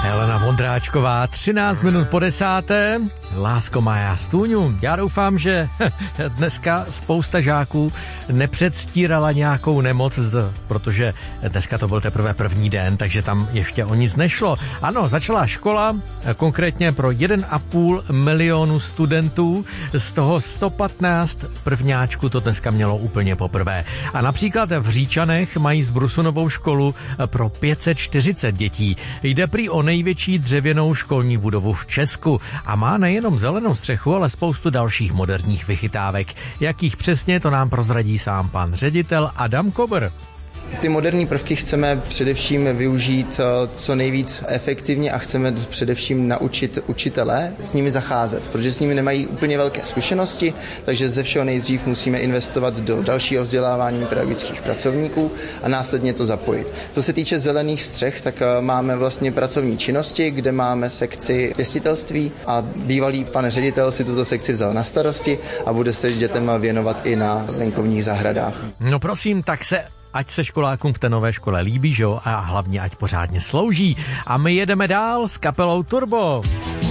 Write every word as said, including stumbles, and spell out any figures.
Helena Vondráčková, třináct minut po desáté. Lásko má já stůňu. Já doufám, že dneska spousta žáků nepředstírala nějakou nemoc, protože dneska to byl teprve první den, takže tam ještě o nic nešlo. Ano, začala škola, konkrétně pro jeden a půl milionu studentů, z toho sto patnáct prvňáčků to dneska mělo úplně poprvé. A například v Říčanech mají Zbrusunovou školu pro pět set čtyřicet dětí. Jde prý o největší dřevěnou školní budovu v Česku a má nejenom zelenou střechu, ale spoustu dalších moderních vychytávek. Jakých přesně, to nám prozradí sám pan ředitel Adam Kobr. Ty moderní prvky chceme především využít co nejvíc efektivně a chceme především naučit učitele s nimi zacházet, protože s nimi nemají úplně velké zkušenosti, takže ze všeho nejdřív musíme investovat do dalšího vzdělávání pedagogických pracovníků a následně to zapojit. Co se týče zelených střech, tak máme vlastně pracovní činnosti, kde máme sekci pěstitelství a bývalý pan ředitel si tuto sekci vzal na starosti a bude se dětem věnovat i na venkovních zahradách. No prosím, tak se ať se školákům v té nové škole líbí, že jo? A hlavně ať pořádně slouží. A my jedeme dál s kapelou Turbo.